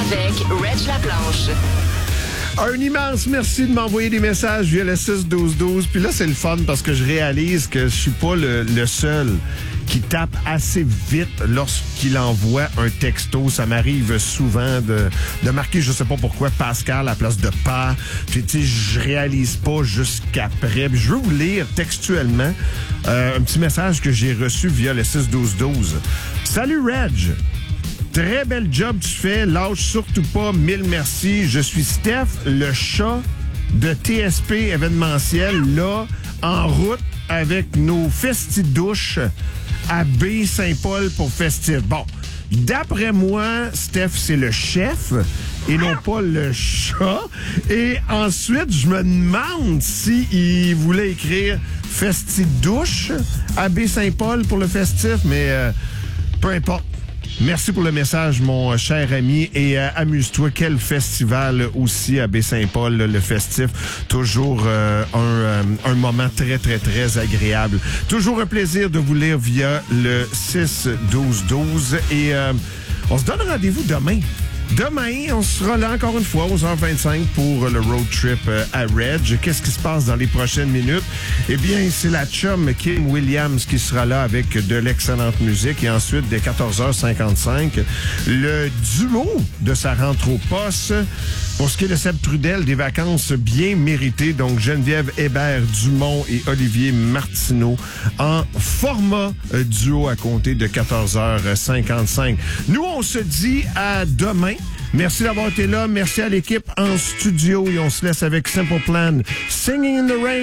avec Reg Laplanche. Un immense merci de m'envoyer des messages via le 6-12-12. Puis là, c'est le fun parce que je réalise que je suis pas le seul qui tape assez vite lorsqu'il envoie un texto. Ça m'arrive souvent de marquer, je sais pas pourquoi, Pascal à la place de pas. Puis tu sais, je réalise pas jusqu'après. Puis je veux vous lire textuellement un petit message que j'ai reçu via le 6-12-12. Salut Reg! Très bel job tu fais, lâche surtout pas, mille merci. Je suis Steph, le chat de TSP événementiel, là, en route avec nos festi-douches à Baie-Saint-Paul pour festif. Bon, d'après moi, Steph, c'est le chef et non pas le chat. Et ensuite, je me demande s'il voulait écrire festi-douche à Baie-Saint-Paul pour le festif, mais peu importe. Merci pour le message, mon cher ami. Et amuse-toi, quel festival aussi à Baie-Saint-Paul, le festif. Toujours un moment très, très, très agréable. Toujours un plaisir de vous lire via le 6-12-12. Et on se donne rendez-vous demain. Demain, on sera là encore une fois aux 11h25 pour le road trip à Reg. Qu'est-ce qui se passe dans les prochaines minutes? Eh bien, c'est la chum Kim Williams qui sera là avec de l'excellente musique. Et ensuite, dès 14h55, le duo de sa rentre au poste. Pour ce qui est de Seb Trudel, des vacances bien méritées. Donc, Geneviève Hébert-Dumont et Olivier Martineau en format duo à compter de 14h55. Nous, on se dit à demain. Merci d'avoir été là. Merci à l'équipe en studio. Et on se laisse avec Simple Plan, Singing in the Rain.